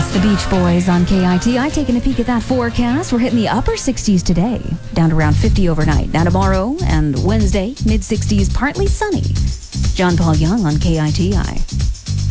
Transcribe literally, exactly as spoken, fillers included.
It's the Beach Boys on K I T I. Taking a peek at that forecast. We're hitting the upper sixties today, down to around fifty overnight. Now tomorrow and Wednesday, mid sixties, partly sunny. John Paul Young on K I T I.